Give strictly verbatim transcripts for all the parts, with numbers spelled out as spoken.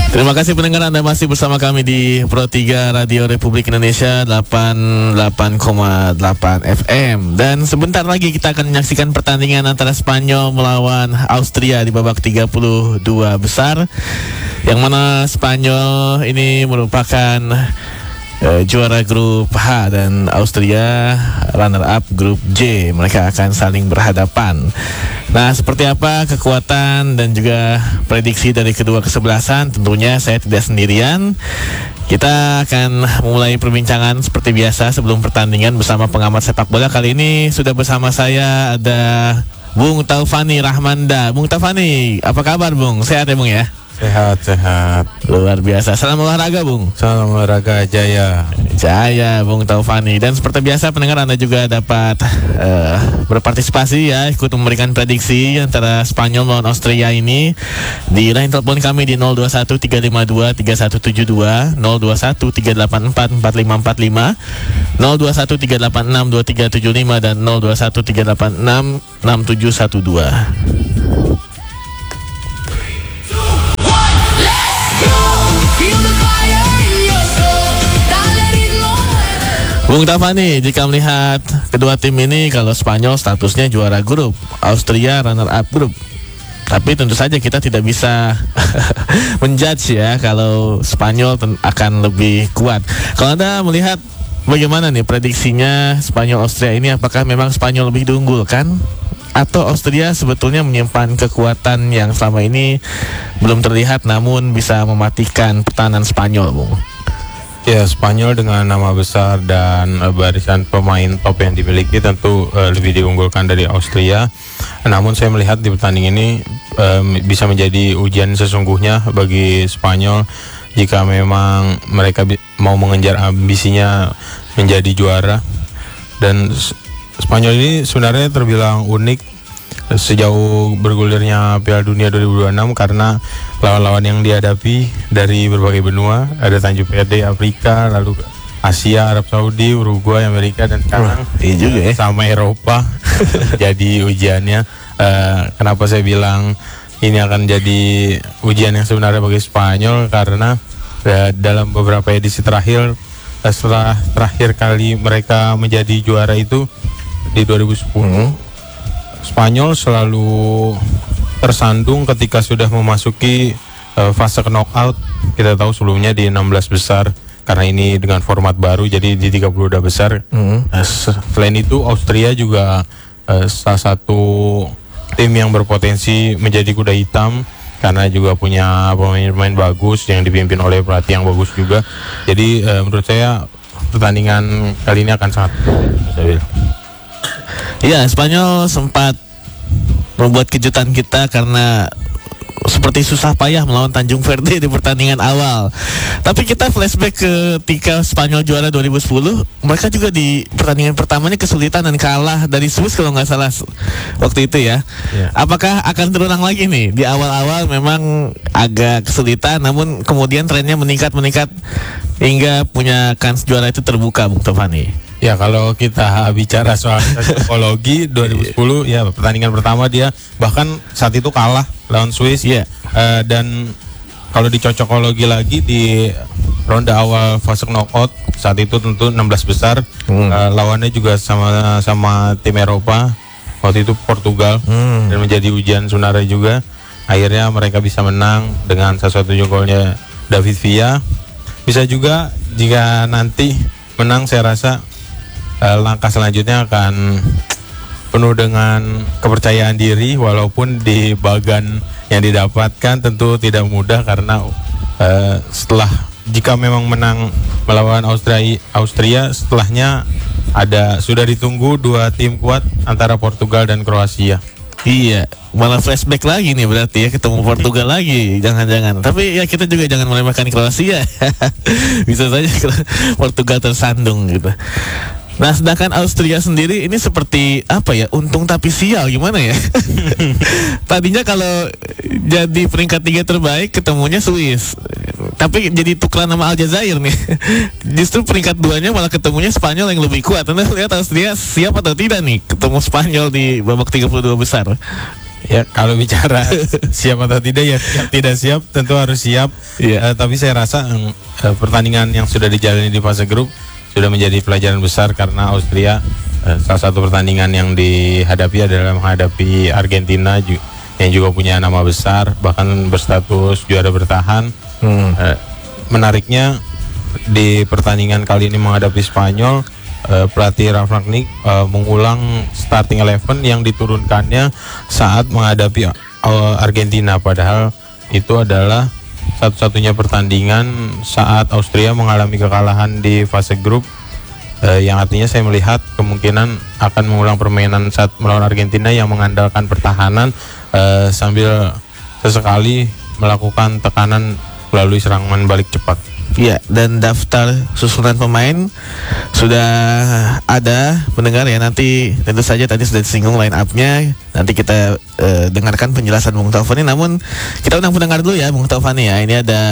Terima kasih pendengar, Anda masih bersama kami di Pro tiga Radio Republik Indonesia delapan puluh delapan koma delapan F M. Dan sebentar lagi kita akan menyaksikan pertandingan antara Spanyol melawan Austria di babak tiga puluh dua besar, yang mana Spanyol ini merupakan uh, juara grup H dan Austria runner up grup J. Mereka akan saling berhadapan. Nah, seperti apa kekuatan dan juga prediksi dari kedua kesebelasan? Tentunya saya tidak sendirian. Kita akan memulai perbincangan seperti biasa sebelum pertandingan bersama pengamat sepak bola. Kali ini sudah bersama saya ada Bung Taufani Rahmanda. Bung Taufani, apa kabar Bung? Sehat ya Bung ya? Sehat, sehat. Luar biasa. Salam olahraga Bung. Salam olahraga Jaya. Jaya Bung Taufani. Dan seperti biasa pendengar, Anda juga dapat uh, berpartisipasi ya, ikut memberikan prediksi antara Spanyol melawan Austria ini di line telepon kami di nol dua satu tiga lima dua tiga satu tujuh dua, nol dua satu tiga delapan empat empat lima empat lima, nol dua satu tiga delapan enam dua tiga tujuh lima dan nol dua satu tiga delapan enam enam tujuh satu dua. Bung Taufani, jika melihat kedua tim ini, kalau Spanyol statusnya juara grup, Austria runner up grup, tapi tentu saja kita tidak bisa menjudge ya kalau Spanyol akan lebih kuat. Kalau Anda melihat bagaimana nih prediksinya Spanyol Austria ini, apakah memang Spanyol lebih diunggulkan atau Austria sebetulnya menyimpan kekuatan yang selama ini belum terlihat namun bisa mematikan pertahanan Spanyol, Bung? Ya, Spanyol dengan nama besar dan uh, barisan pemain top yang dimiliki tentu uh, lebih diunggulkan dari Austria. Namun saya melihat di pertandingan ini um, bisa menjadi ujian sesungguhnya bagi Spanyol jika memang mereka bi- mau mengejar ambisinya menjadi juara. Dan Spanyol ini sebenarnya terbilang unik sejauh bergulirnya Piala Dunia dua ribu dua puluh enam karena lawan-lawan yang dihadapi dari berbagai benua, ada Tanjung Perde, Afrika, lalu Asia, Arab Saudi, Uruguay, Amerika, dan sekarang oh, iya juga ya, sama Eropa. Jadi ujiannya, uh, kenapa saya bilang ini akan jadi ujian yang sebenarnya bagi Spanyol, karena uh, dalam beberapa edisi terakhir, uh, setelah terakhir kali mereka menjadi juara itu di dua ribu sepuluh, hmm. Spanyol selalu tersandung ketika sudah memasuki uh, fase knockout. Kita tahu sebelumnya di enam belas besar, karena ini dengan format baru jadi di tiga puluh dua besar. Mm. Uh, selain itu Austria juga uh, salah satu tim yang berpotensi menjadi kuda hitam karena juga punya pemain-pemain bagus yang dipimpin oleh pelatih yang bagus juga. Jadi uh, menurut saya pertandingan kali ini akan sangat stabil. Iya, Spanyol sempat membuat kejutan kita karena seperti susah payah melawan Tanjung Perde di pertandingan awal. Tapi kita flashback ketika Spanyol juara dua ribu sepuluh, mereka juga di pertandingan pertamanya kesulitan dan kalah dari Swiss kalau nggak salah waktu itu ya. Yeah. Apakah akan terulang lagi nih? Di awal-awal memang agak kesulitan, namun kemudian trennya meningkat-meningkat hingga punya kans juara itu terbuka, Bung Taufani. Ya, kalau kita bicara soal psikologi dua ribu sepuluh, ya pertandingan pertama dia bahkan saat itu kalah lawan Swiss. Yeah. Uh, dan kalau dicocokologi lagi di ronde awal fase knockout, saat itu tentu enam belas besar, hmm. uh, lawannya juga sama sama tim Eropa, waktu itu Portugal, hmm. dan menjadi ujian sebenarnya juga. Akhirnya mereka bisa menang dengan salah satu golnya David Villa. Bisa juga jika nanti menang, saya rasa Uh, langkah selanjutnya akan penuh dengan kepercayaan diri, walaupun di bagan yang didapatkan tentu tidak mudah karena uh, setelah jika memang menang melawan Austria, Austria setelahnya ada sudah ditunggu dua tim kuat antara Portugal dan Kroasia. Iya, malah flashback lagi nih berarti ya, ketemu Portugal lagi, jangan-jangan. Tapi ya kita juga jangan meremehkan Kroasia. Bisa saja Portugal tersandung gitu. Nah, sedangkan Austria sendiri ini seperti apa ya, untung tapi sial gimana ya. Tadinya kalau jadi peringkat tiga terbaik ketemunya Swiss, tapi jadi tukeran nama Aljazair nih. Justru peringkat duanya malah ketemunya Spanyol yang lebih kuat. Anda lihat Austria siap atau tidak nih ketemu Spanyol di babak tiga puluh dua besar? Ya kalau bicara siap atau tidak ya tidak siap tentu harus siap. Iya. Uh, tapi saya rasa um, uh, pertandingan yang sudah dijalani di fase grup sudah menjadi pelajaran besar karena Austria uh, salah satu pertandingan yang dihadapi adalah menghadapi Argentina ju- yang juga punya nama besar bahkan berstatus juara bertahan. Hmm. Uh, menariknya di pertandingan kali ini menghadapi Spanyol, uh, pelatih Ralf Rangnick uh, mengulang starting eleven yang diturunkannya saat menghadapi uh, Argentina, padahal itu adalah satu-satunya pertandingan saat Austria mengalami kekalahan di fase grup, uh, yang artinya saya melihat kemungkinan akan mengulang permainan saat melawan Argentina yang mengandalkan pertahanan uh, sambil sesekali melakukan tekanan melalui serangan balik cepat. Ya, dan daftar susunan pemain sudah ada pendengar ya. Nanti tentu saja tadi sudah disinggung line up-nya. Nanti kita uh, dengarkan penjelasan Bung Taufani. Namun kita undang pendengar dulu ya Bung Taufani ya. Ini ada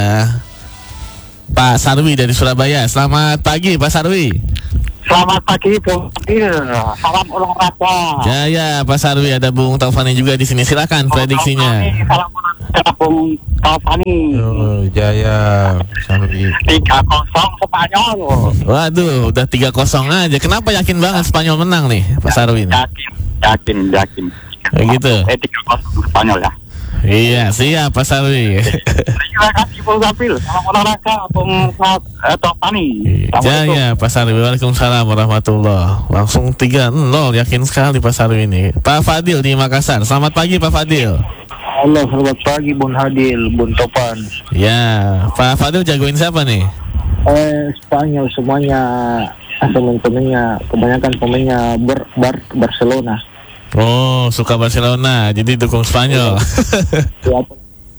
Pak Sarwi dari Surabaya. Selamat pagi Pak Sarwi. Selamat pagi Bung Fadil. Salam olahraga. Jaya Pak Sarwi, ada Bung Taufani juga di sini. Silakan prediksinya. Salam olahraga Bung Taufani. Oh, Jaya Sarwi. tiga kosong Spanyol. Waduh, udah tiga kosong aja. Kenapa yakin banget Spanyol menang nih Pak Sarwi? Yakin, yakin, yakin. Begitu. Eh tiga kosong Spanyol ya. Iya, siap Pak Sarwi. Terima kasih Bung Fadil. Salam olahraga Bung Taufani. Jaya Pak Sarwi. Waalaikumsalam warahmatullah. Langsung tiga nol, yakin sekali Pak Sarwi ini. Pak Fadil di Makassar. Selamat pagi Pak Fadil. Halo, selamat pagi Bun Hadil, Bun Topan. Ya, Pak Fadil jagoin siapa nih? Eh, Spanyol semuanya, temen-temennya, kebanyakan pemainnya ber, bar, Barcelona. Oh, suka Barcelona, jadi dukung Spanyol. Siapa?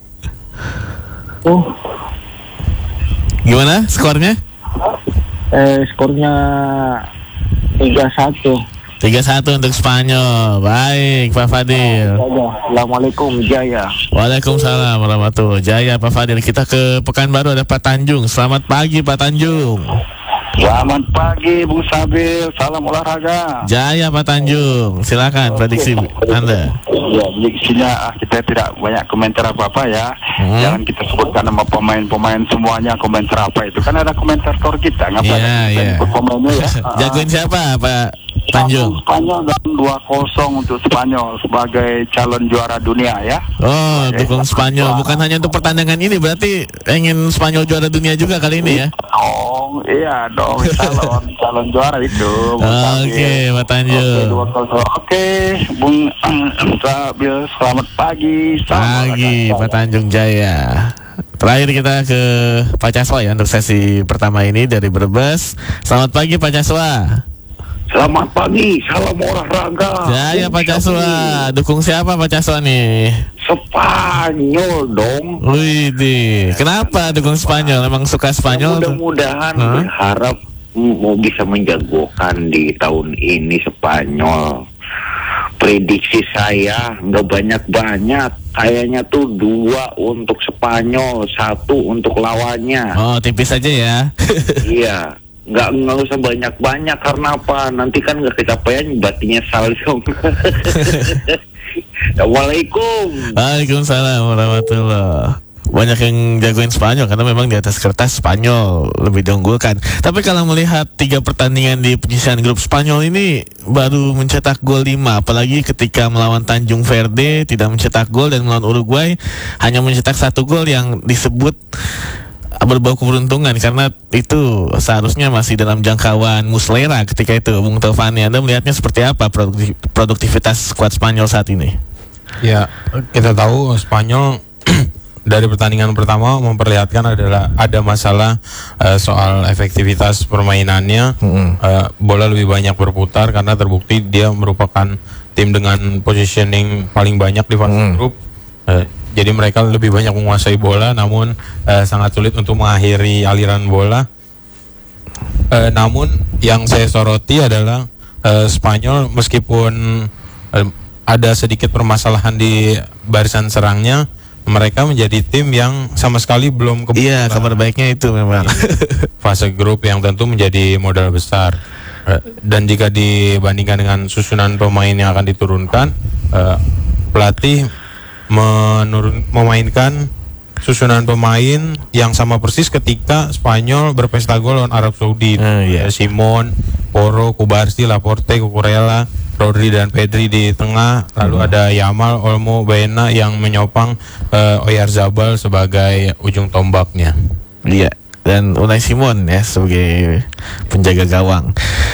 Oh, gimana skornya? eh skornya tiga satu. tiga satu untuk Spanyol. Baik Pak Fadil. Assalamualaikum Jaya. Waalaikumsalam warahmatullahi. Jaya Pak Fadil. Kita ke Pekanbaru, ada Pak Tanjung. Selamat pagi Pak Tanjung. Selamat pagi Bung Sabil. Salam olahraga. Jaya Pak Tanjung. Silakan prediksi Anda. Ya, prediksinya kita tidak banyak komentar apa-apa ya. Hmm. Jangan kita sebutkan nama pemain-pemain semuanya komentar apa itu. Kan ada komentator kita. Ngapain Iya, kita iya. ikut pemainnya ya. Jagoin siapa Pak Tanjung? Spanyol dan dua kosong untuk Spanyol sebagai calon juara dunia ya. Oh, dukung Spanyol. Bukan hanya untuk pertandingan ini, berarti ingin Spanyol juara dunia juga kali ini ya? Oh, iya dong, calon calon juara itu. Oke, Pak Tanjung. Oke, dua kosong. Oke, Bung Sabil, selamat pagi. Selamat Pagi olahraga. Pak Tanjung Jaya. Terakhir kita ke Pak Caswa ya untuk sesi pertama ini dari Brebes. Selamat pagi Pak Caswa. Selamat pagi, salam olahraga. Jaya Pak Caswa. Dukung siapa Pak Caswa nih? Spanyol dong. Wih, di. Kenapa dukung Spanyol? Emang suka Spanyol? Mudah-mudahan Hah? berharap mau bisa menjagokan di tahun ini Spanyol. Prediksi saya nggak banyak-banyak, kayaknya tuh dua untuk Spanyol, satu untuk lawannya. Oh, tipis aja ya. Iya, nggak nggak usah banyak-banyak karena apa? Nanti kan nggak kecapean batinya Salsong. Assalamualaikum. Waalaikumsalam warahmatullahi. Banyak yang jagoin Spanyol karena memang di atas kertas Spanyol lebih diunggulkan. Tapi kalau melihat tiga pertandingan di penyisihan grup, Spanyol ini baru mencetak gol lima. Apalagi ketika melawan Tanjung Verde tidak mencetak gol, dan melawan Uruguay hanya mencetak satu gol yang disebut berbau keberuntungan, karena itu seharusnya masih dalam jangkauan Muslera ketika itu. Bung Taufani, Anda melihatnya seperti apa produktif, produktivitas skuad Spanyol saat ini? Ya, kita tahu Spanyol dari pertandingan pertama memperlihatkan adalah ada masalah uh, soal efektivitas permainannya. Mm-hmm. uh, bola lebih banyak berputar karena terbukti dia merupakan tim dengan positioning paling banyak di fase mm-hmm. grup. Uh, jadi mereka lebih banyak menguasai bola, namun uh, sangat sulit untuk mengakhiri aliran bola. Uh, namun yang saya soroti adalah uh, Spanyol meskipun uh, ada sedikit permasalahan di barisan serangnya, mereka menjadi tim yang sama sekali belum ke. Iya, kabar baiknya itu memang fase grup yang tentu menjadi modal besar. Dan jika dibandingkan dengan susunan pemain yang akan diturunkan, uh, pelatih menurun memainkan susunan pemain yang sama persis ketika Spanyol berpesta gol lawan Arab Saudi. Uh, yeah. Simon, Porro, Cubarsí, Laporte, Cucurella, Rodri dan Pedri di tengah, lalu hmm. ada Yamal, Olmo, Baena yang menyopang uh, Oyarzabal sebagai ujung tombaknya. Iya, dan Unai Simon ya sebagai penjaga gawang.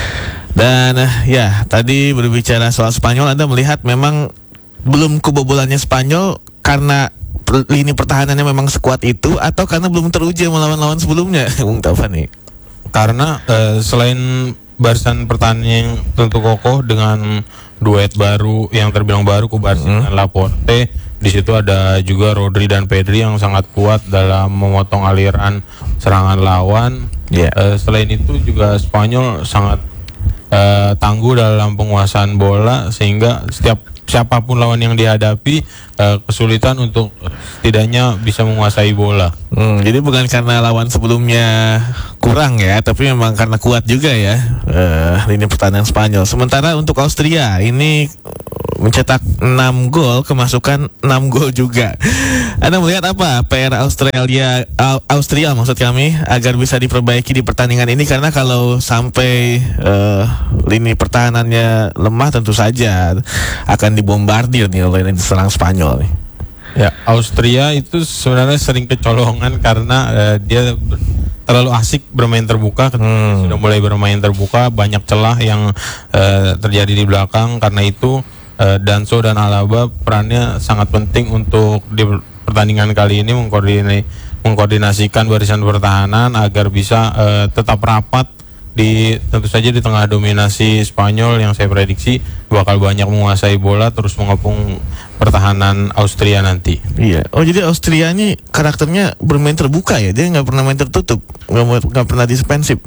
Dan uh, ya, tadi berbicara soal Spanyol, Anda melihat memang belum kebobolannya Spanyol karena per, lini pertahanannya memang sekuat itu atau karena belum teruji melawan lawan sebelumnya, Bung Taufan nih? Karena uh, selain barisan pertahanan yang tentu kokoh dengan duet baru yang terbilang baru Cubarsí hmm. dan Laporte, di situ ada juga Rodri dan Pedri yang sangat kuat dalam memotong aliran serangan lawan. Yeah. Uh, selain itu juga Spanyol sangat uh, tangguh dalam penguasaan bola sehingga setiap siapapun lawan yang dihadapi uh, kesulitan untuk setidaknya bisa menguasai bola. Hmm, jadi bukan karena lawan sebelumnya kurang ya, tapi memang karena kuat juga ya uh, lini pertahanan Spanyol. Sementara untuk Austria ini mencetak enam gol, kemasukan enam gol juga. Anda melihat apa P R Australia Austria maksud kami agar bisa diperbaiki di pertandingan ini, karena kalau sampai uh, lini pertahanannya lemah tentu saja akan dibombardir nih oleh serang Spanyol nih. Ya, Austria itu sebenarnya sering kecolongan karena uh, dia terlalu asik bermain terbuka. Hmm. Sudah mulai bermain terbuka, banyak celah yang uh, terjadi di belakang. Karena itu uh, Danso dan Alaba perannya sangat penting untuk di pertandingan kali ini mengkoordinasi, mengkoordinasikan barisan pertahanan agar bisa uh, tetap rapat di tentu saja di tengah dominasi Spanyol yang saya prediksi bakal banyak menguasai bola terus mengepung pertahanan Austria nanti. Iya. Oh, jadi Austria ini karakternya bermain terbuka ya, dia nggak pernah main tertutup, nggak nggak pernah dispensif.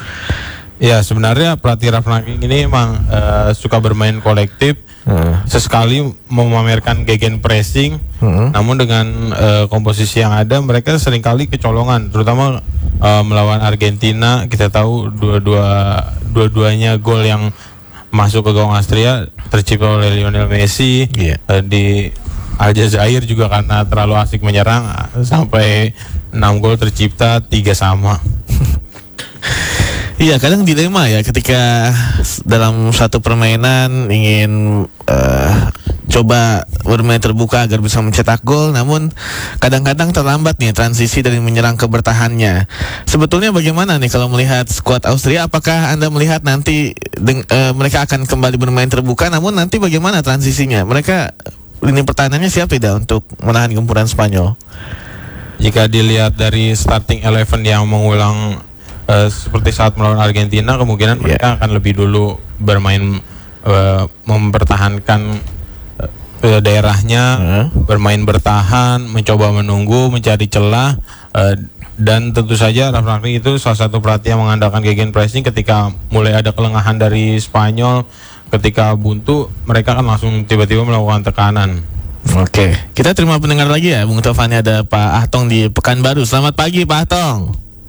Ya, sebenarnya pelatih Rangnick ini emang uh, suka bermain kolektif, hmm. sesekali memamerkan gegen pressing, hmm. namun dengan uh, komposisi yang ada mereka seringkali kecolongan, terutama uh, melawan Argentina. Kita tahu dua-dua dua-duanya gol yang masuk ke gawang Austria tercipta oleh Lionel Messi. Yeah. uh, di Aljazair juga karena terlalu asik menyerang sampai enam gol tercipta, tiga sama. Iya, kadang dilema ya ketika dalam satu permainan ingin uh, coba bermain terbuka agar bisa mencetak gol, namun kadang-kadang terlambat nih transisi dari menyerang ke bertahannya. Sebetulnya bagaimana nih kalau melihat skuad Austria? Apakah Anda melihat nanti deng- uh, mereka akan kembali bermain terbuka, namun nanti bagaimana transisinya? Mereka lini pertahanannya siap tidak untuk menahan gempuran Spanyol? Jika dilihat dari starting eleven yang mengulang Uh, seperti saat melawan Argentina, kemungkinan yeah. mereka akan lebih dulu bermain uh, mempertahankan uh, daerahnya, uh. bermain bertahan, mencoba menunggu, mencari celah, uh, dan tentu saja Rangnick itu salah satu pelatih yang mengandalkan gegen pressing. Ketika mulai ada kelengahan dari Spanyol, ketika buntu, mereka kan langsung tiba-tiba melakukan tekanan. Oke, okay. Kita terima pendengar lagi ya, Bung Taufan. Ada Pak Ahtong di Pekanbaru. Selamat pagi Pak Ahtong.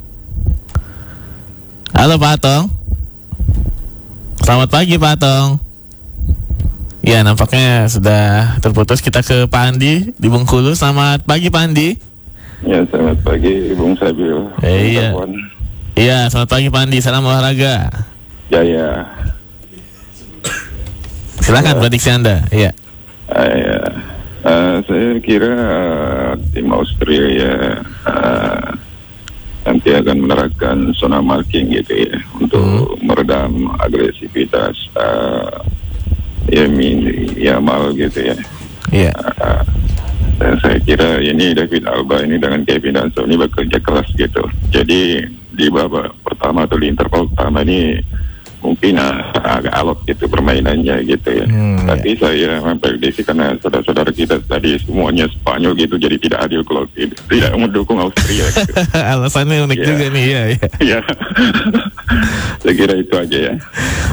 Halo Pak Atong. Selamat pagi Pak Atong. Ya, nampaknya sudah terputus. Kita ke Pak Andi di Bengkulu. Selamat pagi Pak Andi. Ya, selamat pagi Bung Sabil. Eh, iya. Iya, selamat pagi Pak Andi. Salam olahraga. Ya, ya. Silakan ya. Prediksi Anda. Iya. Uh, ya. Uh, saya kira uh, tim Austria ya uh, nanti akan menerapkan zona marking gitu ya untuk hmm. meredam agresivitas uh, Yamin Yamal gitu ya. Iya. Yeah. Uh, dan saya kira ini David Alba ini dengan Kevin Danso ini bekerja keras gitu. Jadi di babak pertama atau di interval pertama ini mungkin uh, agak alot gitu permainannya gitu ya. Hmm, Tapi ya. saya memprediksi karena saudara-saudara kita tadi semuanya Spanyol gitu, jadi tidak adil kalau tidak, tidak mendukung Austria. Gitu. Alasannya unik ya. juga nih ya. Ya. Ya. Saya kira itu aja ya.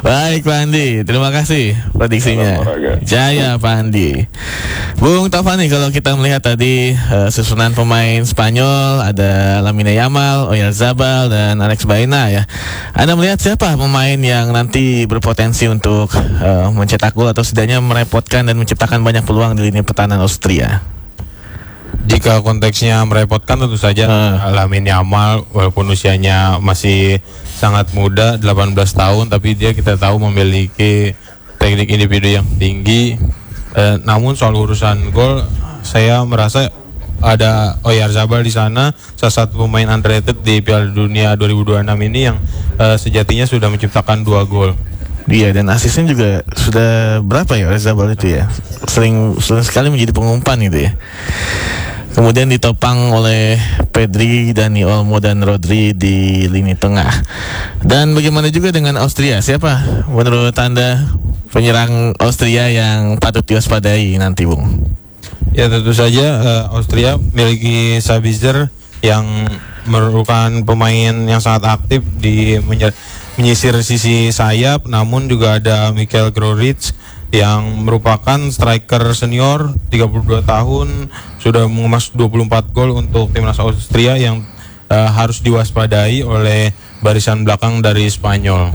Baik Pak Andi, terima kasih prediksinya. Jaya Pak Andi. Bung Taufani, kalau kita melihat tadi uh, susunan pemain Spanyol ada Lamine Yamal, Oyarzabal dan Alex Baena ya. Anda melihat siapa pemain yang nanti berpotensi untuk uh, mencetak gol atau setidaknya merepotkan dan menciptakan banyak peluang di lini pertahanan Austria? Jika konteksnya merepotkan tentu saja uh. Lamine Yamal, walaupun usianya masih sangat muda, delapan belas tahun, tapi dia kita tahu memiliki teknik individu yang tinggi. Eh, namun soal urusan gol, saya merasa ada Oyarzabal di sana, salah satu pemain underrated di Piala Dunia dua ribu dua puluh enam ini yang eh, sejatinya sudah menciptakan dua gol. Iya, dan asisnya juga sudah berapa ya Oyarzabal itu ya? Sering, sering sekali menjadi pengumpan gitu ya. Kemudian ditopang oleh Pedri, Dani Olmo dan Rodri di lini tengah. Dan bagaimana juga dengan Austria? Siapa menurut Anda penyerang Austria yang patut diwaspadai nanti, Bung? Ya tentu saja uh, Austria memiliki Sabitzer yang merupakan pemain yang sangat aktif di menyer- menyisir sisi sayap. Namun juga ada Michael Groritz yang merupakan striker senior, tiga puluh dua tahun, sudah mengemas dua puluh empat gol untuk timnas Austria yang uh, harus diwaspadai oleh barisan belakang dari Spanyol.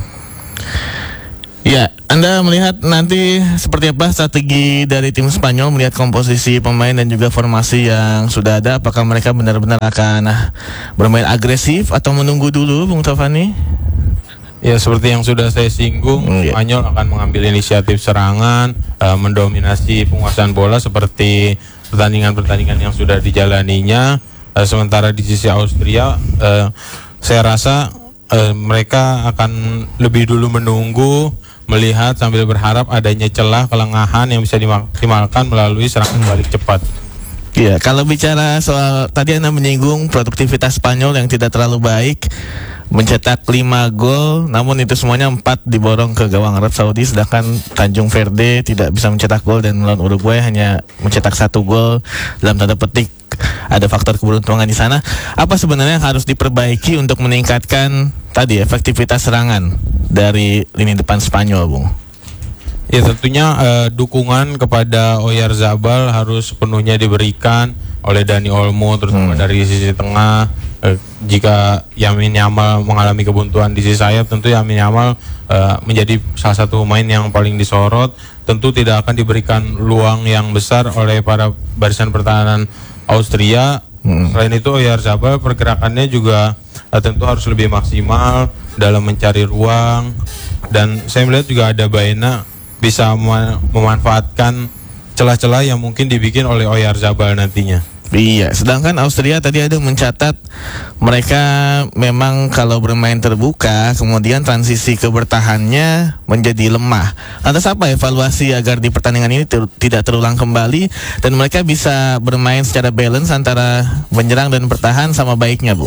Ya, Anda melihat nanti seperti apa strategi dari tim Spanyol melihat komposisi pemain dan juga formasi yang sudah ada? Apakah mereka benar-benar akan bermain agresif atau menunggu dulu, Bung Taufani? Ya seperti yang sudah saya singgung, mm, yeah. Spanyol akan mengambil inisiatif serangan, uh, mendominasi penguasaan bola seperti pertandingan-pertandingan yang sudah dijalaninya. Uh, sementara di sisi Austria, uh, saya rasa uh, mereka akan lebih dulu menunggu, melihat sambil berharap adanya celah kelengahan yang bisa dimaksimalkan melalui serangan balik cepat. Iya, kalau bicara soal tadi Anda menyinggung produktivitas Spanyol yang tidak terlalu baik, mencetak lima gol, namun itu semuanya empat diborong ke gawang Arab Saudi, sedangkan Tanjung Verde tidak bisa mencetak gol dan melawan Uruguay hanya mencetak satu gol. Dalam tanda petik ada faktor keberuntungan di sana. Apa sebenarnya yang harus diperbaiki untuk meningkatkan tadi efektivitas serangan dari lini depan Spanyol, Bung? Ya tentunya uh, dukungan kepada Oyarzabal harus sepenuhnya diberikan oleh Dani Olmo, terutama hmm. dari sisi tengah. Uh, jika Lamine Yamal mengalami kebuntuan di sisi sayap, tentu Lamine Yamal uh, menjadi salah satu pemain yang paling disorot. Tentu tidak akan diberikan luang yang besar oleh para barisan pertahanan Austria. Hmm. Selain itu Oyarzabal pergerakannya juga uh, tentu harus lebih maksimal dalam mencari ruang. Dan saya melihat juga ada Baena bisa mem- memanfaatkan celah-celah yang mungkin dibikin oleh Oyarzabal nantinya. Iya, sedangkan Austria tadi ada mencatat mereka memang kalau bermain terbuka, kemudian transisi ke bertahannya menjadi lemah. Lantas apa evaluasi agar di pertandingan ini ter- tidak terulang kembali dan mereka bisa bermain secara balance antara menyerang dan bertahan sama baiknya, Bu?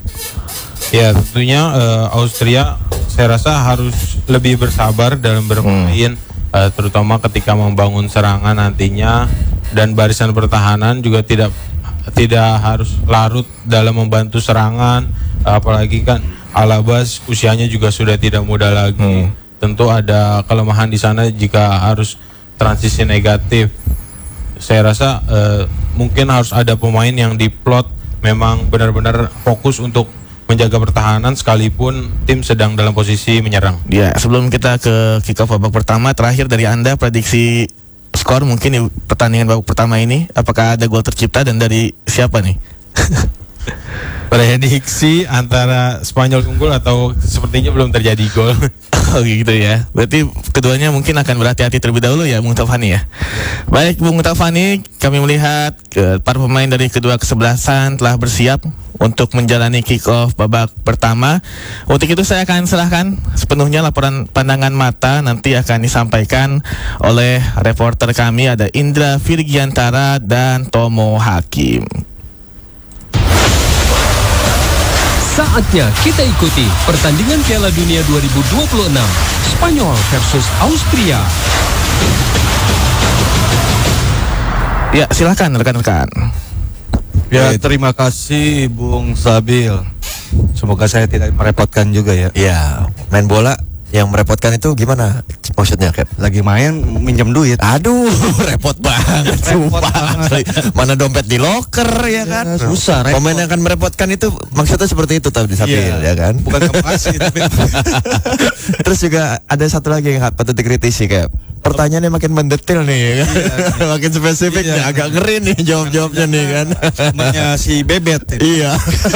Ya, tentunya uh, Austria saya rasa harus lebih bersabar dalam bermain. Hmm. Uh, terutama ketika membangun serangan nantinya, dan barisan pertahanan juga tidak tidak harus larut dalam membantu serangan, uh, apalagi kan Alaba usianya juga sudah tidak muda lagi. Hmm. Tentu ada kelemahan di sana jika harus transisi negatif. Saya rasa uh, mungkin harus ada pemain yang diplot memang benar-benar fokus untuk menjaga pertahanan sekalipun tim sedang dalam posisi menyerang. Ya, sebelum kita ke kick off babak pertama, terakhir dari Anda prediksi skor mungkin di pertandingan babak pertama ini, apakah ada gol tercipta dan dari siapa nih? Prediksi antara Spanyol unggul atau sepertinya belum terjadi gol. Oh gitu ya. Berarti keduanya mungkin akan berhati-hati terlebih dahulu ya, Bung Taufani ya. Baik, Bung Taufani, kami melihat ke, para pemain dari kedua kesebelasan telah bersiap untuk menjalani kick off babak pertama. Untuk itu saya akan serahkan sepenuhnya laporan pandangan mata nanti akan disampaikan oleh reporter kami, ada Indra Virgiantara dan Tomo Hakim. Saatnya kita ikuti pertandingan Piala Dunia dua ribu dua puluh enam Spanyol versus Austria. Ya, silakan rekan-rekan. Ya, terima kasih Bung Sabil. Semoga saya tidak merepotkan juga ya. Ya, main bola Yang merepotkan itu gimana maksudnya, Cap? Lagi main minjem duit. Aduh, repot banget, sumpah. Mana dompet di loker ya kan? Ya, susah, repot. Pemain yang akan merepotkan itu maksudnya seperti itu tadi Sapil, Iya. ya kan? Bukan kamu kasih tapi Terus juga ada satu lagi yang patut dikritisi, Cap. Pertanyaannya makin mendetail nih ya kan? Makin spesifik nih, Iya. agak ngeri nih jawab-jawabnya nih kan. namanya si Bebet. Iya.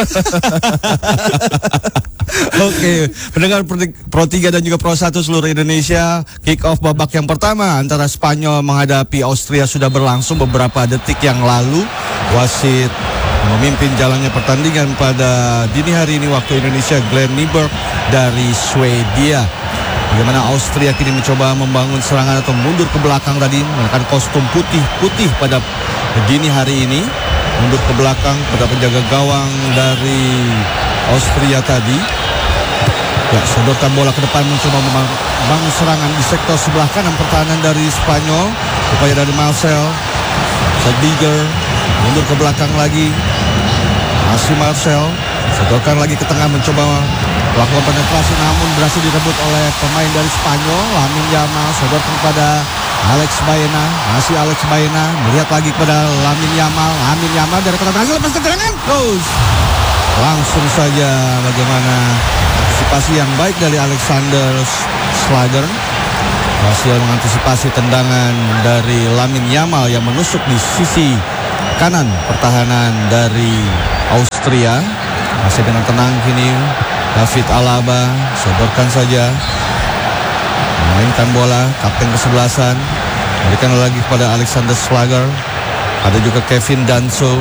Oke, pendengar Pro tiga dan juga Pro satu seluruh Indonesia, kick off babak yang pertama antara Spanyol menghadapi Austria sudah berlangsung beberapa detik yang lalu. Wasit memimpin jalannya pertandingan pada dini hari ini waktu Indonesia, Glenn Nyberg dari Swedia. Bagaimana Austria kini mencoba membangun serangan atau mundur ke belakang tadi menggunakan kostum putih-putih pada dini hari ini. Mundur ke belakang pada penjaga gawang dari Austria tadi. Ya, sodorkan bola ke depan mencoba membangun serangan di sektor sebelah kanan pertahanan dari Spanyol. Upaya dari Marcel Sadiger mundur ke belakang lagi. Masih Marcel, sodorkan lagi ke tengah mencoba melakukan penetrasi namun berhasil direbut oleh pemain dari Spanyol. Lamine Yamal sodorkan kepada Alex Baena, masih Alex Baena melihat lagi kepada Lamine Yamal. Lamine Yamal dari kota Brazil lepas ke tendangan, terus langsung saja bagaimana antisipasi yang baik dari Alexander Schlager, berhasil mengantisipasi tendangan dari Lamine Yamal yang menusuk di sisi kanan pertahanan dari Austria. Masih dengan tenang kini David Alaba sodorkan saja, memainkan bola, kapten kesebelasan, berikan lagi kepada Alexander Schlager. Ada juga Kevin Danso,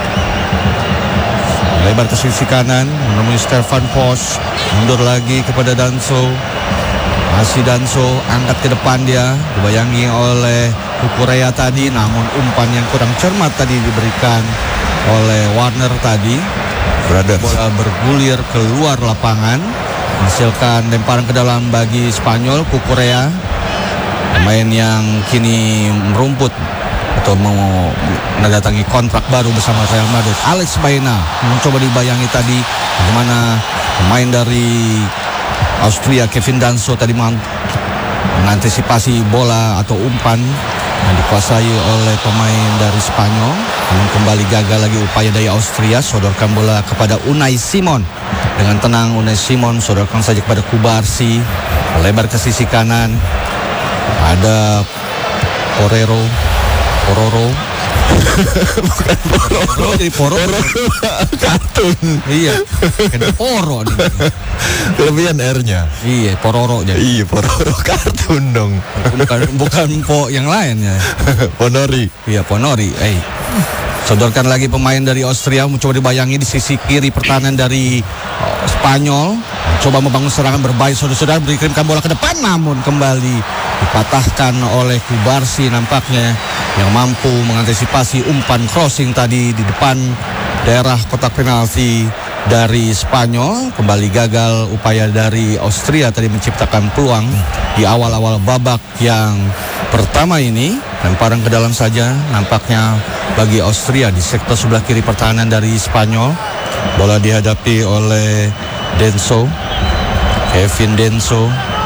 lebar ke sisi kanan menemui Stefan Posch, mundur lagi kepada Danso. Masih Danso, angkat ke depan dia, dibayangi oleh Kukurea tadi, namun umpan yang kurang cermat tadi diberikan oleh Warner tadi. Brother. Bola bergulir keluar lapangan, menghasilkan lemparan ke dalam bagi Spanyol. Kukurea, pemain yang kini merumput atau mau menandatangi kontrak baru bersama Real Madrid. Alex Baena mencoba dibayangi tadi bagaimana pemain dari Austria Kevin Danso tadi mengantisipasi bola atau umpan yang dikuasai oleh pemain dari Spanyol. Namun kembali gagal lagi upaya dari Austria. Sodorkan bola kepada Unai Simon. Dengan tenang Unai Simon sodorkan saja kepada Kubarsi, lebar ke sisi kanan. Ada Porero Pororo Bukan Pororo, jadi Pororo kartun. Iya, ada Poro nih. Kelebihan R-nya. Iya, Pororo jadi. Iya, Pororo kartun dong. Bukan bukan Po yang lain ya. Ponori. Iya, Ponori. Eh, sodorkan lagi pemain dari Austria mencoba dibayangi di sisi kiri pertahanan dari uh, Spanyol. Coba membangun serangan berbahaya, saudara-saudara, berikan bola ke depan namun kembali dipatahkan oleh Kubarsi nampaknya, yang mampu mengantisipasi umpan crossing tadi di depan daerah kotak penalti dari Spanyol. Kembali gagal upaya dari Austria tadi menciptakan peluang di awal-awal babak yang pertama ini. Lemparan ke dalam saja nampaknya bagi Austria di sektor sebelah kiri pertahanan dari Spanyol. Bola dihadapi oleh Denso, Kevin Denso.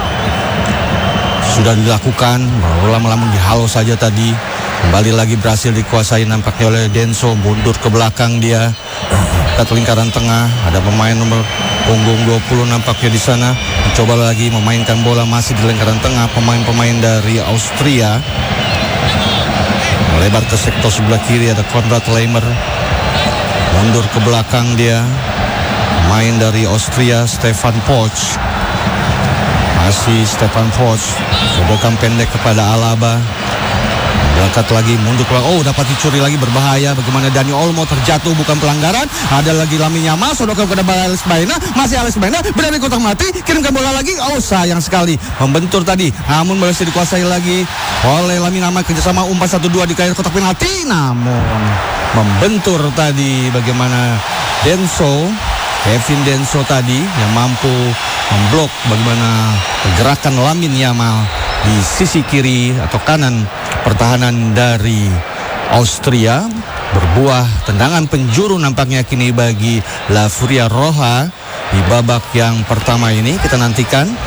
Sudah dilakukan, lama-lama dihalau saja tadi. Kembali lagi berhasil dikuasai nampaknya oleh Denso. Mundur ke belakang dia, ke lingkaran tengah. Ada pemain nomor punggung dua puluh nampaknya di sana. Mencoba lagi memainkan bola masih di lingkaran tengah. Pemain-pemain dari Austria melebar ke sektor sebelah kiri. Ada Konrad Leimer. Mundur ke belakang dia. Pemain dari Austria Stefan Posch. Masih Stefan Posch, sodorkan pendek kepada Alaba. Berangkat lagi, mundur ke belakang. Oh, dapat dicuri lagi, berbahaya. Bagaimana Dani Olmo terjatuh, bukan pelanggaran. Ada lagi Lamine Yamal, sodorkan kepada Alex Baena. Masih Alex Baena, berada di kotak mati, kirimkan bola lagi. Oh, sayang sekali, membentur tadi. Namun berhasil dikuasai lagi oleh Lamine Yamal. Kerjasama umpan satu dua di kiri kotak penalti. Namun membentur tadi bagaimana Denso, Kevin Denso tadi yang mampu memblok bagaimana pergerakan Lamine Yamal di sisi kiri atau kanan pertahanan dari Austria. Berbuah tendangan penjuru nampaknya kini bagi La Furia Roja di babak yang pertama ini. Kita nantikan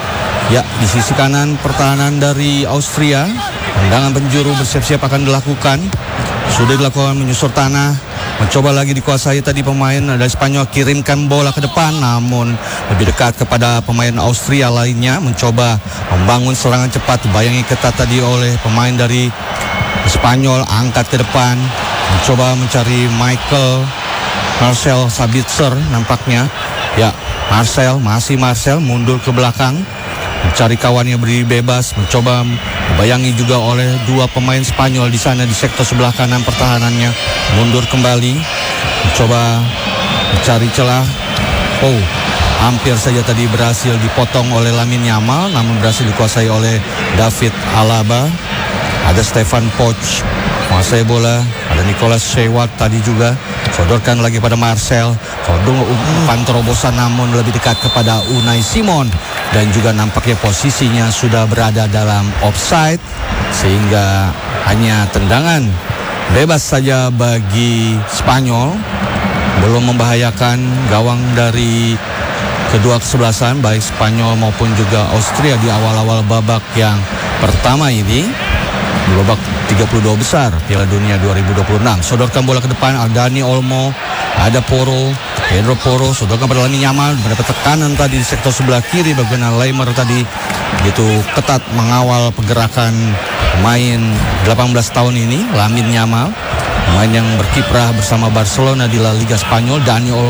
Ya, di sisi kanan pertahanan dari Austria, tendangan penjuru bersiap-siap akan dilakukan. Sudah dilakukan menyusur tanah, mencoba lagi dikuasai tadi pemain dari Spanyol, kirimkan bola ke depan, namun lebih dekat kepada pemain Austria lainnya, mencoba membangun serangan cepat, bayangi ketat tadi oleh pemain dari Spanyol, angkat ke depan, mencoba mencari Michael Marcel Sabitzer nampaknya. Ya, Marcel, masih Marcel mundur ke belakang, mencari kawannya berdiri bebas, mencoba bayangi juga oleh dua pemain Spanyol di sana di sektor sebelah kanan pertahanannya, mundur kembali, mencoba mencari celah. Oh, hampir saja tadi berhasil dipotong oleh Lamine Yamal, namun berhasil dikuasai oleh David Alaba. Ada Stefan Poch menguasai bola, ada Nicolas Seward tadi juga, sodorkan lagi pada Marcel, sodong umpan terobosan namun lebih dekat kepada Unai Simon, dan juga nampaknya posisinya sudah berada dalam offside sehingga hanya tendangan bebas saja bagi Spanyol, belum membahayakan gawang dari kedua kesebelasan baik Spanyol maupun juga Austria di awal-awal babak yang pertama ini. Di babak tiga puluh dua besar Piala Dunia dua ribu dua puluh enam. Sodorkan bola ke depan, ada Dani Olmo, ada Poro, Pedro Poro, sodorkan pada Lamine Yamal, mendapat tekanan tadi di sektor sebelah kiri, bagaimana Leimer tadi begitu ketat mengawal pergerakan pemain delapan belas tahun ini, Lamine Yamal, pemain yang berkiprah bersama Barcelona di La Liga Spanyol. Dani Olmo